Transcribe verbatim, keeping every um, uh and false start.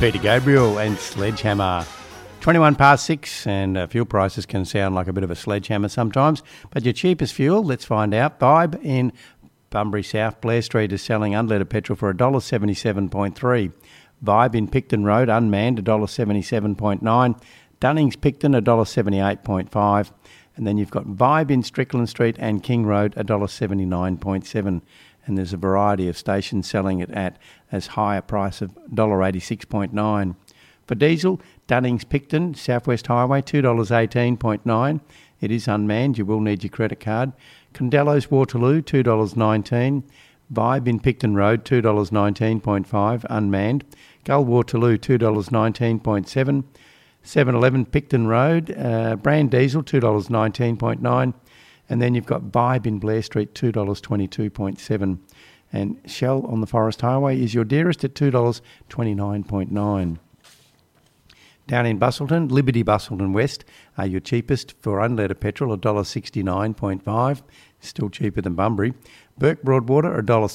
Peter Gabriel and Sledgehammer. twenty-one past six, and uh, fuel prices can sound like a bit of a sledgehammer sometimes, but your cheapest fuel, let's find out. Vibe in Bunbury South, Blair Street, is selling unleaded petrol for one dollar seventy-seven point three. Vibe in Picton Road, unmanned, one dollar seventy-seven point nine. Dunnings Picton, one dollar seventy-eight point five. And then you've got Vibe in Strickland Street and King Road, one dollar seventy-nine point seven. And there's a variety of stations selling it at as high a price of one dollar eighty-six point nine. For diesel, Dunnings Picton, Southwest Highway, two dollars eighteen point nine. It is unmanned, you will need your credit card. Condello's Waterloo, two dollars nineteen. Vibe in Picton Road, two dollars nineteen point five, unmanned. Gull Waterloo, two dollars nineteen point seven. seven eleven Picton Road, uh, brand diesel, two dollars nineteen point nine. And then you've got Vibe in Blair Street, two dollars twenty-two point seven. And Shell on the Forest Highway is your dearest at two dollars twenty-nine point nine. Down in Busselton, Liberty Busselton West are your cheapest for unleaded petrol, one dollar sixty-nine point five. Still cheaper than Bunbury. Burke Broadwater, one dollar